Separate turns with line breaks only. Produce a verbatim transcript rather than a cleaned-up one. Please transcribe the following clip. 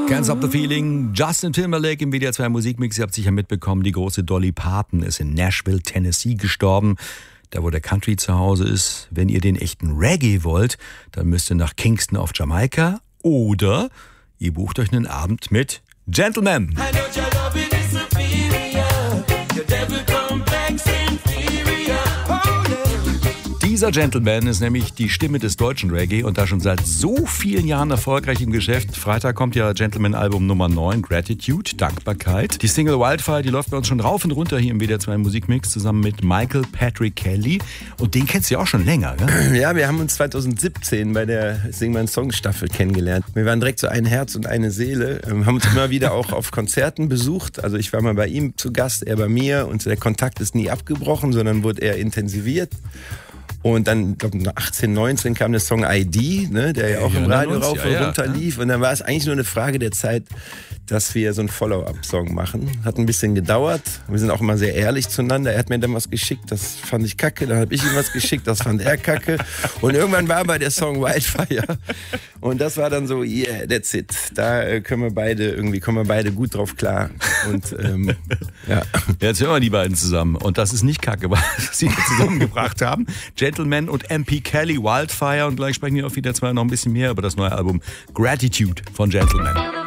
Can't Stop the Feeling. Justin Timberlake im W D R zwei Musikmix. Ihr habt sicher mitbekommen, die große Dolly Parton ist in Nashville, Tennessee gestorben. Da, wo der Country zu Hause ist. Wenn ihr den echten Reggae wollt, dann müsst ihr nach Kingston auf Jamaika. Oder ihr bucht euch einen Abend mit Gentleman. Dieser Gentleman ist nämlich die Stimme des deutschen Reggae und da schon seit so vielen Jahren erfolgreich im Geschäft. Freitag kommt ja Gentleman-Album Nummer neun, Gratitude, Dankbarkeit. Die Single Wildfire, die läuft bei uns schon rauf und runter hier im W D R zwei Musikmix zusammen mit Michael Patrick Kelly. Und den kennst du ja auch schon länger, gell?
Ja, wir haben uns zwanzig siebzehn bei der Sing mein Song Staffel kennengelernt. Wir waren direkt so ein Herz und eine Seele, ähm, haben uns immer wieder auch auf Konzerten besucht. Also ich war mal bei ihm zu Gast, er bei mir und der Kontakt ist nie abgebrochen, sondern wurde eher intensiviert. Und dann, glaube ich, achtzehn, neunzehn kam der Song I D, ne, der ja auch im Radio rauf und runter lief. Und dann war es eigentlich nur eine Frage der Zeit, dass wir so einen Follow-up-Song machen. Hat ein bisschen gedauert. Wir sind auch immer sehr ehrlich zueinander. Er hat mir dann was geschickt, das fand ich kacke. Dann habe ich ihm was geschickt, das fand er kacke. Und irgendwann war aber der Song Wildfire. Und das war dann so, yeah, that's it. Da äh, können wir beide irgendwie, kommen wir beide gut drauf klar. Und ähm, ja.
Jetzt hören wir die beiden zusammen. Und das ist nicht kacke, was sie zusammengebracht haben. Gentleman und M P Kelly, Wildfire. Und gleich sprechen wir auf W D R zwei noch ein bisschen mehr über das neue Album Gratitude von Gentleman.